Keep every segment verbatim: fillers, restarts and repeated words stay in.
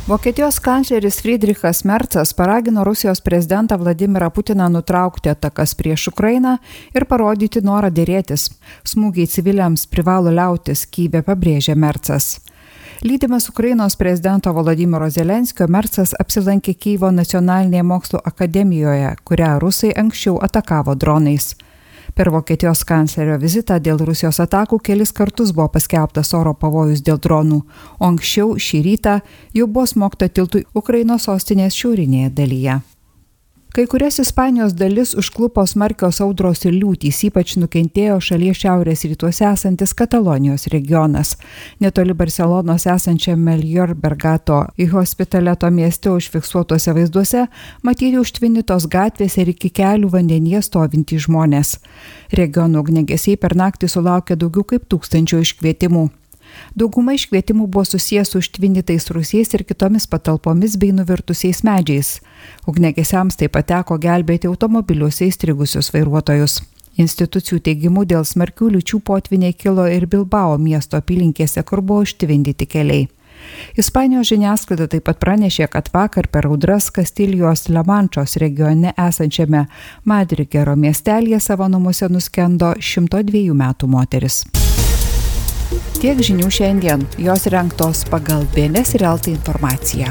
Vokietijos kancleris Friedrichas Merzas paragino Rusijos prezidentą Vladimirą Putiną nutraukti atakas prieš Ukrainą ir parodyti norą dėrėtis. Smūgiai civiliams privalo liautis, Kyjive pabrėžė Merzas. Lydimas Ukrainos prezidento Volodymyro Zelenskio, Merzas apsilankė Kyjivo nacionalinėje mokslo akademijoje, kurią rusai anksčiau atakavo dronais. Per Vokietijos kanclerio vizitą dėl Rusijos atakų kelis kartus buvo paskelbtas oro pavojus dėl dronų, o anksčiau šį rytą jau buvo smogta tiltui Ukrainos sostinės šiaurinėje dalyje. Kai kurias Ispanijos dalis užklupo smarkios audros ir liūtys, ypač nukentėjo šalies šiaurės rytuose esantis Katalonijos regionas. Netoli Barcelonos esančiame Llobregato į Hospitaleto mieste užfiksuotuose vaizduose matyti užtvindytos gatvės ir iki kelių vandenyje stovintys žmonės. Regiono ugniagesiai per naktį sulaukė daugiau kaip tūkstančio iškvietimų. Dauguma iškvietimų buvo susijęs su užtvindytais rūsiais ir kitomis patalpomis bei nuvirtusiais medžiais. Ugniagesiams taip pat teko gelbėti automobiliuose įstrigusius vairuotojus. Institucijų teigimu dėl smarkių liūčių potviniai kilo ir Bilbao miesto apylinkėse, kur buvo užtvindyti keliai. Ispanijos žiniasklaida taip pat pranešė, kad vakar per audras Kastilijos Lamančos regione esančiame Madriguero miestelyje savo namuose nuskendo šimto dviejų metų moteris. Tiek žinių šiandien, jos rengtos pagal B N S ir L T informaciją.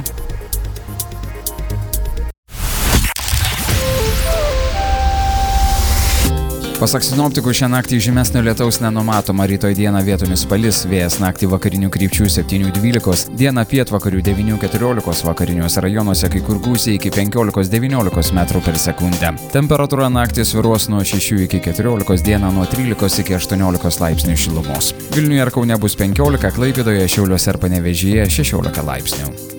Pasak sinoptikų, šią naktį žymesnio lietaus nenumatoma, rytoj dieną vietomis palis, vėjas naktį vakarinių krypčių septynių dvylikos, dieną pietvakarių devynių keturiolikos, vakariniuose rajonuose kai kur gūsiai iki penkiolikos devyniolikos metrų per sekundę. Temperatūra naktį svyruos nuo šešių iki keturiolikos, dieną nuo trylikos iki aštuoniolikos laipsnių šilumos. Vilniuje ir Kaune bus penkiolika, Klaipėdoje, Šiauliuose ir Panevėžyje šešiolika laipsnių.